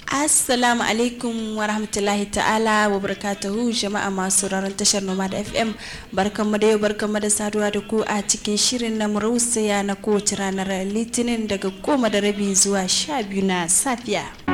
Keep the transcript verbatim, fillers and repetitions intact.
Assalamu alaikum wa rahmatullahi ta'ala wa barakatuhu jama'a masu sauraron tashar Nomad F M. Barkanmu da yau, barkanmu da saduwa da ku a cikin shirin na Murausaya na kowace ranar Litinin daga goma da rabi zuwa sha biyu na safiya.